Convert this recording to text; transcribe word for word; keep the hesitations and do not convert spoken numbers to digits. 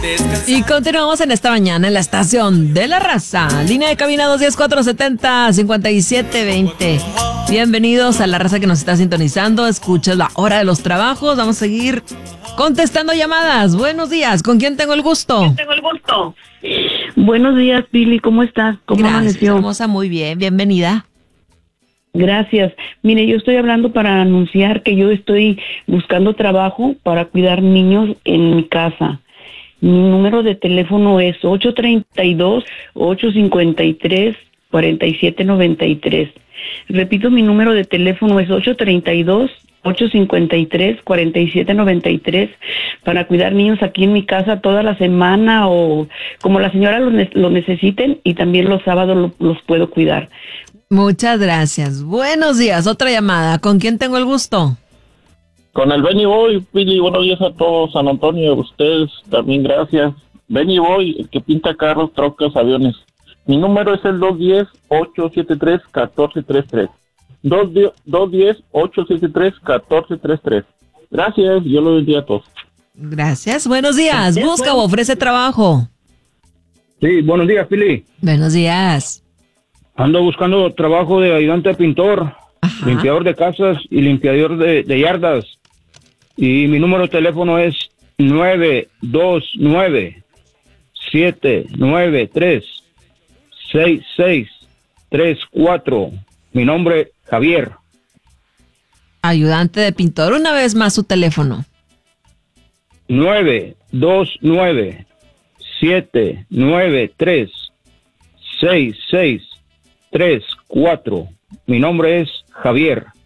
Y continuamos en esta mañana en la estación de La Raza. Línea de cabina dos uno cero, cuatro siete cero, cinco siete dos cero. Bienvenidos a La Raza que nos está sintonizando. Escuchas la hora de los trabajos. Vamos a seguir contestando llamadas. Buenos días. ¿Con quién tengo el gusto? ¿Quién tengo el gusto? Buenos días, Pili. ¿Cómo estás? ¿Cómo Gracias, amaneció? hermosa. Muy bien. Bienvenida. Gracias. Mire, yo estoy hablando para anunciar que yo estoy buscando trabajo para cuidar niños en mi casa. Mi número de teléfono es ocho tres dos, ocho cinco tres, cuatro siete nueve tres. Repito, mi número de teléfono es ocho tres dos, ocho cinco tres, cuatro siete nueve tres para cuidar niños aquí en mi casa toda la semana o como la señora lo, ne- lo necesiten, y también los sábados lo- los puedo cuidar. Muchas gracias. Buenos días. Otra llamada. ¿Con quién tengo el gusto? Con el Benny Boy, Pili, buenos días a todos, San Antonio, a ustedes también gracias. Benny Boy, el que pinta carros, trocas, aviones. Mi número es el dos uno cero, ocho siete tres, uno cuatro tres tres. dos uno cero, ocho siete tres, uno cuatro tres tres. Gracias, yo lo bendiga a todos. Gracias. Buenos días. Busca o ofrece trabajo. Sí, buenos días, Pili. Buenos días. Ando buscando trabajo de ayudante de pintor, Ajá. limpiador de casas y limpiador de, de yardas. Y mi número de teléfono es nueve dos nueve, siete nueve tres, seis seis tres cuatro. Mi nombre, Javier. Ayudante de pintor. Una vez más su teléfono. nueve dos nueve, siete nueve tres, seis seis tres cuatro. Mi nombre es Javier.